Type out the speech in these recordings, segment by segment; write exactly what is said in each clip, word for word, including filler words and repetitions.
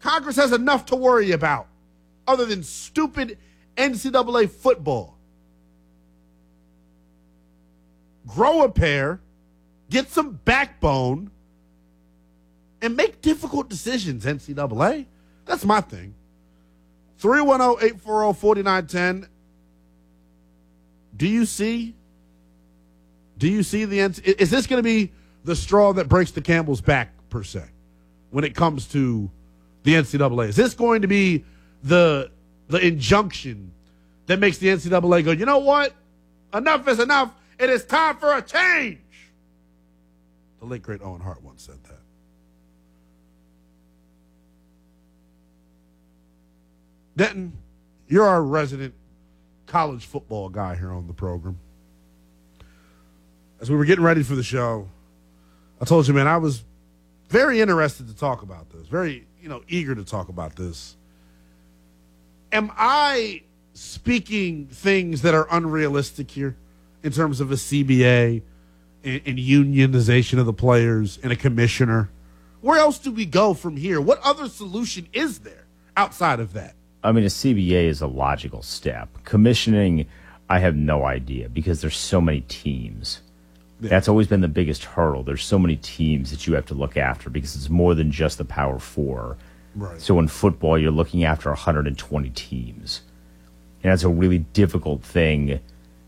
Congress has enough to worry about other than stupid N C double A football. Grow a pair, get some backbone, and make difficult decisions, N C double A. That's my thing. three one zero, eight four zero, four nine one zero. Do you see? Do you see the end? Is this going to be the straw that breaks the camel's back, per se, when it comes to the N C double A? Is this going to be the the injunction that makes the N C double A go, you know what? Enough is enough. It is time for a change. The late, great Owen Hart once said that. Denton, you're our resident college football guy here on the program. As we were getting ready for the show, I told you, man, I was very interested to talk about this, very, you know, eager to talk about this. Am I speaking things that are unrealistic here in terms of a C B A and, and unionization of the players and a commissioner? Where else do we go from here? What other solution is there outside of that? I mean, a C B A is a logical step. Commissioning, I have no idea because there's so many teams. Yeah. That's always been the biggest hurdle. There's so many teams that you have to look after because it's more than just the Power Four. Right. So in football, you're looking after one hundred twenty teams. And that's a really difficult thing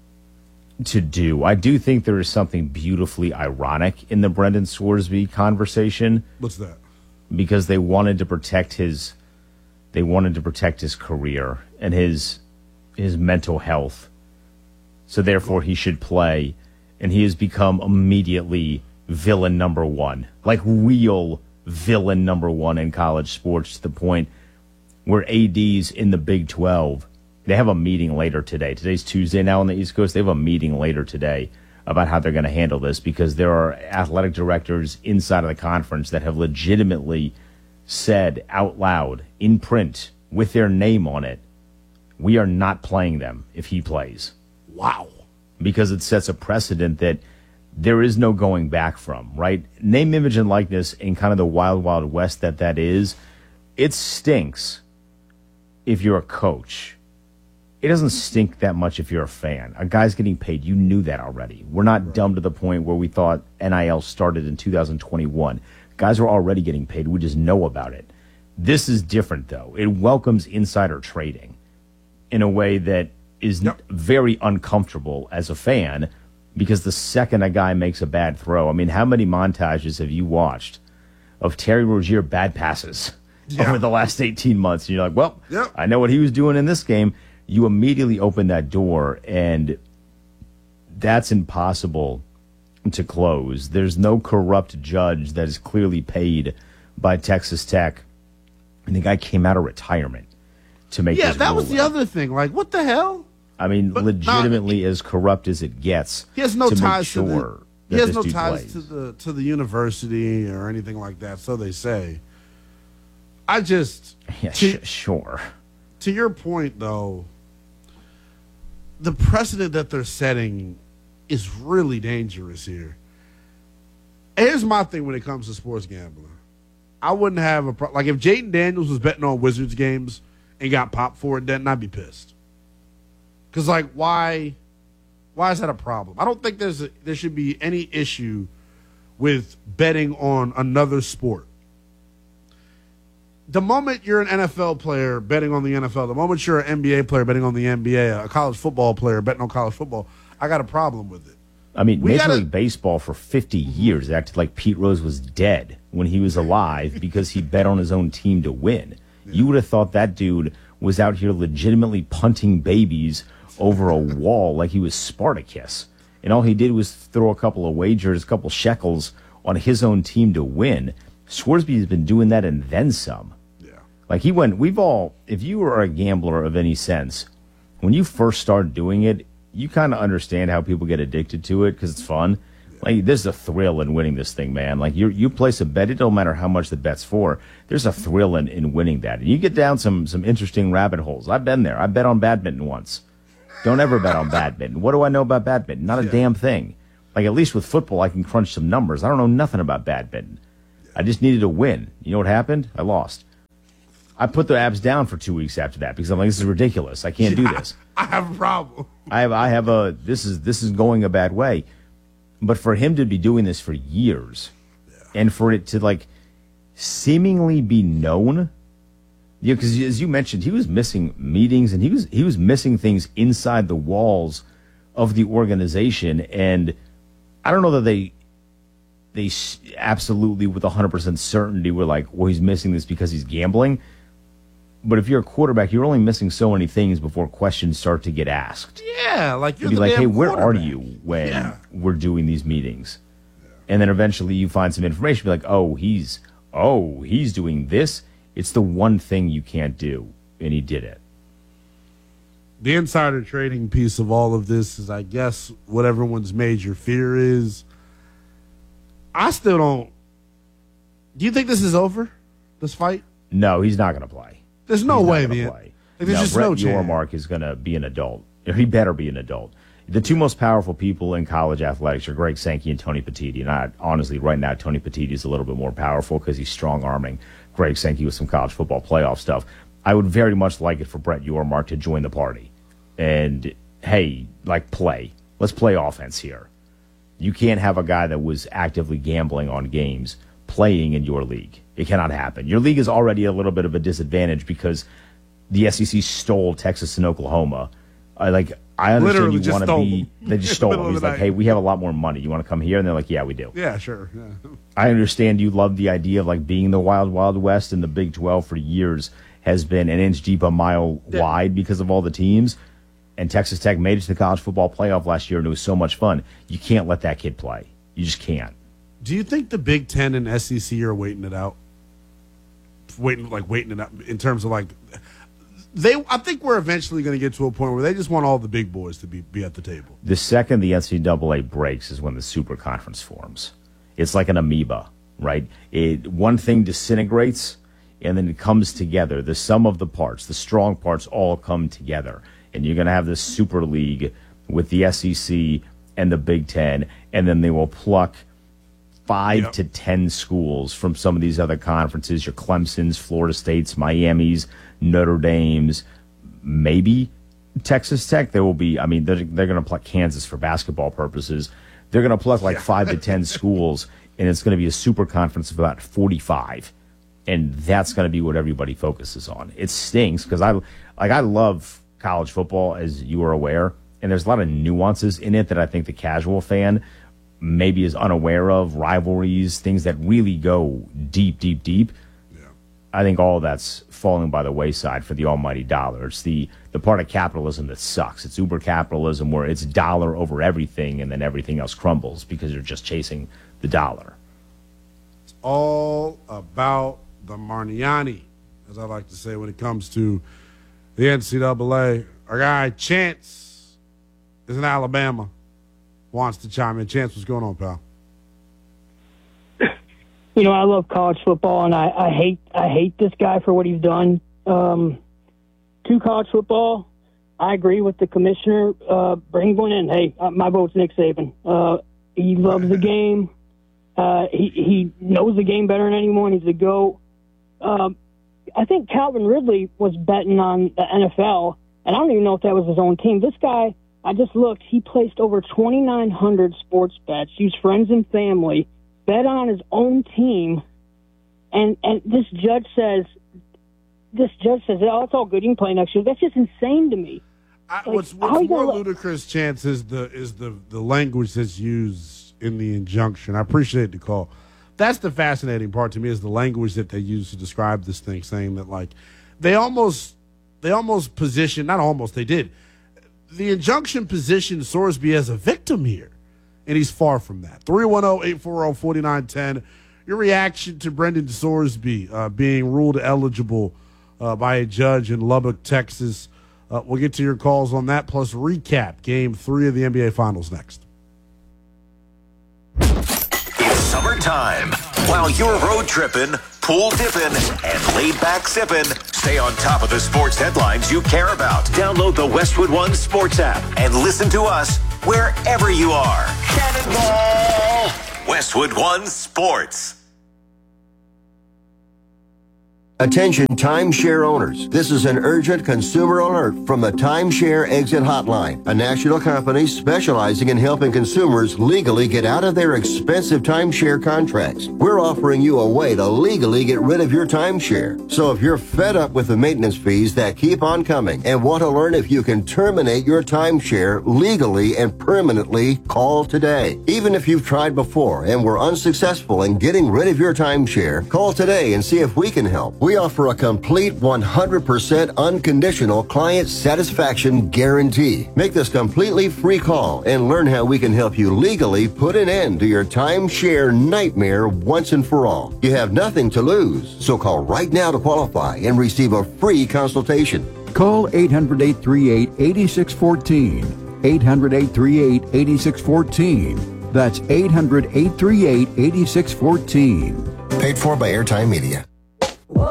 to do. I do think there is something beautifully ironic in the Brendan Scoresby conversation. What's that? Because they wanted to protect his they wanted to protect his career and his his mental health. So therefore he should play, and he has become immediately villain number one. Like real villain number one in college sports, to the point where A Ds in the Big twelve, they have a meeting later today. Today's Tuesday now on the East Coast. They have a meeting later today about how they're going to handle this, because there are athletic directors inside of the conference that have legitimately said out loud in print with their name on it, we are not playing them if he plays. Wow. Because it sets a precedent that there is no going back from, right? Name, image, and likeness in kind of the wild, wild west that that is, it stinks if you're a coach. It doesn't stink that much if you're a fan. A guy's getting paid. You knew that already. We're not right. dumb to the point where we thought N I L started in two thousand twenty-one. Guys are already getting paid. We just know about it. This is different, though. It welcomes insider trading in a way that is yep. very uncomfortable as a fan, because the second a guy makes a bad throw, I mean, how many montages have you watched of Terry Rozier bad passes yeah. over the last eighteen months? And you're like, well, yep. I know what he was doing in this game. You immediately open that door, and that's impossible to close. There's no corrupt judge that is clearly paid by Texas Tech. And the guy came out of retirement to make yeah, this that ruling. was the other thing. Like, what the hell? I mean, but legitimately not, as corrupt as it gets. He has no to ties make sure to the. He has no ties plays. to the to the university or anything like that. So they say. I just yeah, to, sh- sure. To your point, though, the precedent that they're setting is really dangerous here. Here's my thing when it comes to sports gambling. I wouldn't have a pro- like if Jaden Daniels was betting on Wizards games and got popped for it, then I'd be pissed. Because, like, why why is that a problem? I don't think there's a, there should be any issue with betting on another sport. The moment you're an N F L player betting on the N F L, the moment you're an N B A player betting on the N B A, a college football player betting on college football, I got a problem with it. I mean, We Major gotta, League Baseball for fifty years acted like Pete Rose was dead when he was alive because he bet on his own team to win. Yeah. You would have thought that dude was out here legitimately punting babies over a wall like he was Spartacus. And all he did was throw a couple of wagers, a couple shekels on his own team to win. Scoresby has been doing that and then some. Yeah. Like he went, we've all, if you are a gambler of any sense, when you first start doing it, you kind of understand how people get addicted to it because it's fun. Yeah. Like there's a thrill in winning this thing, man. Like you you place a bet, it don't matter how much the bet's for. There's a thrill in, in winning that. And you get down some some interesting rabbit holes. I've been there. I bet on badminton once. Don't ever bet on badminton. What do I know about badminton? Not a yeah. damn thing. Like at least with football, I can crunch some numbers. I don't know nothing about badminton. Yeah. I just needed to win. You know what happened? I lost. I put the apps down for two weeks after that because I'm like, this is ridiculous. I can't Yeah, do this. I, I have a problem. I have, I have a, this is, this is going a bad way. But for him to be doing this for years yeah. and for it to like seemingly be known, yeah, because as you mentioned, he was missing meetings and he was, he was missing things inside the walls of the organization. And I don't know that they, they absolutely with one hundred percent certainty were like, well, he's missing this because he's gambling. But if you're a quarterback, you're only missing so many things before questions start to get asked. Yeah, like you're You'd be the like, hey, damn where are quarterback. you when Yeah. we're doing these meetings? Yeah. And then eventually you find some information, be like, oh, he's oh, he's doing this. It's the one thing you can't do, and he did it. The insider trading piece of all of this is, I guess, what everyone's major fear is. I still don't. Do you think this is over? This fight? No, he's not going to play. There's no he's way, not gonna man. play. Like, there's no, just Brett no chance. Yormark is going to be an adult. Or he better be an adult. The two most powerful people in college athletics are Greg Sankey and Tony Petitti. And I, honestly, right now, Tony Petitti is a little bit more powerful because he's strong-arming Greg Sankey with some college football playoff stuff. I would very much like it for Brett Yormark to join the party. And, hey, like, play. Let's play offense here. You can't have a guy that was actively gambling on games playing in your league. It cannot happen. Your league is already a little bit of a disadvantage because the S E C stole Texas and Oklahoma. I like. I understand Literally you just want to stole be. them. They just In the stole middle them. of He's the like, night. hey, we have a lot more money. You want to come here? And they're like, yeah, we do. Yeah, sure. Yeah. I understand you love the idea of like being the Wild Wild West, and the Big twelve for years has been an inch deep, a mile Yeah. wide because of all the teams. And Texas Tech made it to the college football playoff last year, and it was so much fun. You can't let that kid play. You just can't. Do you think the Big Ten and S E C are waiting it out? Waiting, like waiting it out in terms of like they. I think we're eventually going to get to a point where they just want all the big boys to be be at the table. The second the N C double A breaks is when the super conference forms. It's like an amoeba, right? It one thing disintegrates, and then it comes together. The sum of the parts, the strong parts, all come together, and you're going to have this super league with the S E C and the Big Ten, and then they will pluck five Yep. to ten schools from some of these other conferences, your Clemsons, Florida States, Miamis, Notre Dames, maybe Texas Tech. There will be, I mean, they're, they're going to pluck Kansas for basketball purposes. They're going to pluck like five to ten schools, and it's going to be a super conference of about forty-five. And that's going to be what everybody focuses on. It stinks because I, like, I love college football, as you are aware, and there's a lot of nuances in it that I think the casual fan maybe is unaware of, rivalries, things that really go deep, deep, deep. Yeah. I think all of that's falling by the wayside for the almighty dollar. It's the, the part of capitalism that sucks. It's uber capitalism where it's dollar over everything and then everything else crumbles because you're just chasing the dollar. It's all about the Marniani, as I like to say when it comes to the N C double A. Our guy Chance is in Alabama. Wants to chime in. Chance, what's going on, pal? You know, I love college football, and I, I hate I hate this guy for what he's done um, to college football. I agree with the commissioner. Uh, bring one in. Hey, uh, my vote's Nick Saban. Uh, he loves the game. Uh, he he knows the game better than anyone. He's the GOAT. Um, I think Calvin Ridley was betting on the N F L, and I don't even know if that was his own team. This guy, I just looked, he placed over twenty-nine hundred sports bets, used friends and family, bet on his own team, and and this judge says, this judge says, oh, it's all good, you can play next year. That's just insane to me. I, Like, what's how what's you more gonna- ludicrous, Chance, is the is the the language that's used in the injunction. I appreciate the call. That's the fascinating part to me, is the language that they use to describe this thing, saying that like they almost they almost position, not almost, they did. The injunction positioned Sorsby as a victim here, and he's far from that. three one zero, eight four zero, four nine one zero. Your reaction to Brendan Sorsby uh, being ruled eligible uh, by a judge in Lubbock, Texas. Uh, we'll get to your calls on that, plus recap Game three of the N B A Finals next. It's summertime. While you're road tripping, pool dipping, and laid back sipping, stay on top of the sports headlines you care about. Download the Westwood One Sports app and listen to us wherever you are. Cannonball! Westwood One Sports. Attention timeshare owners. This is an urgent consumer alert from the Timeshare Exit Hotline, a national company specializing in helping consumers legally get out of their expensive timeshare contracts. We're offering you a way to legally get rid of your timeshare. So if you're fed up with the maintenance fees that keep on coming and want to learn if you can terminate your timeshare legally and permanently, call today. Even if you've tried before and were unsuccessful in getting rid of your timeshare, call today and see if we can help. We offer a complete one hundred percent unconditional client satisfaction guarantee. Make this completely free call and learn how we can help you legally put an end to your timeshare nightmare once and for all. You have nothing to lose, so call right now to qualify and receive a free consultation. Call eight hundred, eight three eight, eight six one four. eight hundred, eight three eight, eight six one four. That's eight hundred, eight three eight, eight six one four. Paid for by Airtime Media.